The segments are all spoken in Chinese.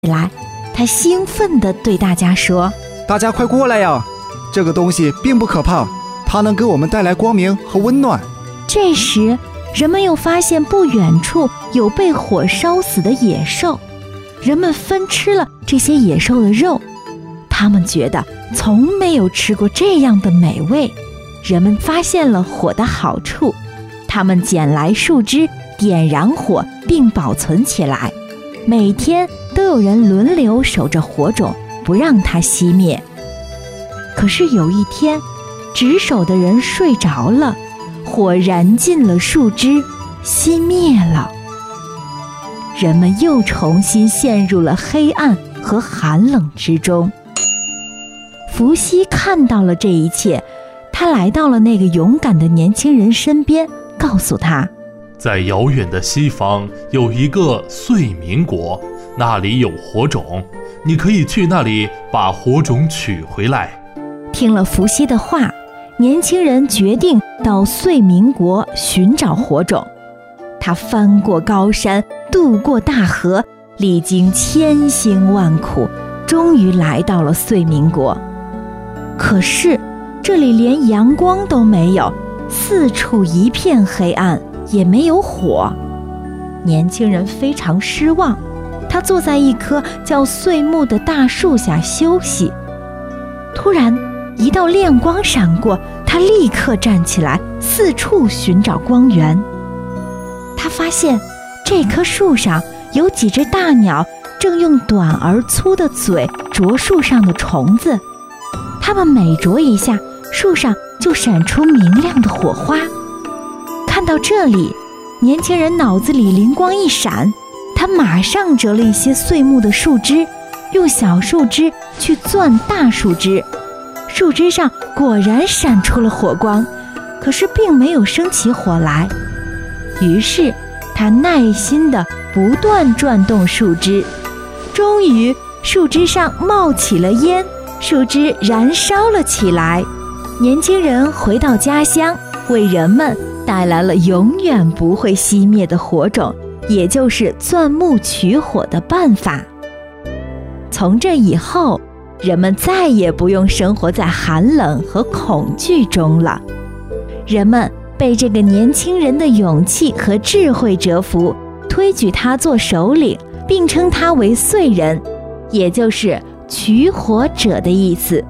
来，他兴奋地对大家说： 大家快过来呀！这个东西并不可怕，它能给我们带来光明和温暖。 这时，人们又发现不远处有被火烧死的野兽，人们分吃了这些野兽的肉，他们觉得从没有吃过这样的美味。人们发现了火的好处，他们捡来树枝，点燃火并保存起来，每天都有人轮流守着火种，不让它熄灭。可是有一天，值守的人睡着了，火燃尽了树枝，熄灭了。人们又重新陷入了黑暗和寒冷之中。伏羲看到了这一切，他来到了那个勇敢的年轻人身边，告诉他， 在遥远的西方有一个遂民国，那里有火种，你可以去那里把火种取回来。 听了伏羲的话，年轻人决定到遂民国寻找火种。他翻过高山，渡过大河，历经千辛万苦，终于来到了遂民国。可是这里连阳光都没有，四处一片黑暗，也没有火。年轻人非常失望，他坐在一棵叫岁木的大树下休息。突然一道亮光闪过，他立刻站起来，四处寻找光源。他发现这棵树上有几只大鸟正用短而粗的嘴啄树上的虫子，它们每啄一下，树上就闪出明亮的火花。看到这里，年轻人脑子里灵光一闪，他马上折了一些碎木的树枝，用小树枝去钻大树枝，树枝上果然闪出了火光，可是并没有升起火来。于是他耐心地不断转动树枝，终于树枝上冒起了烟，树枝燃烧了起来。年轻人回到家乡，为人们带来了永远不会熄灭的火种，也就是钻木取火的办法。从这以后，人们再也不用生活在寒冷和恐惧中了。人们被这个年轻人的勇气和智慧折服，推举他做首领，并称他为遂人，也就是取火者的意思。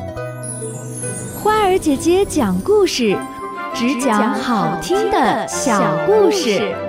花儿姐姐讲故事，只讲好听的小故事。